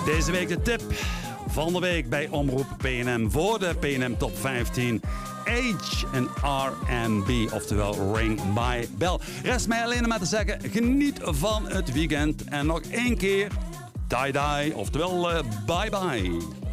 Deze week de tip van de week bij Omroep PNM voor de PNM Top 15. Age en R&B, oftewel Ring My Bell. Rest mij alleen maar te zeggen, geniet van het weekend. En nog één keer, die-die, oftewel bye-bye.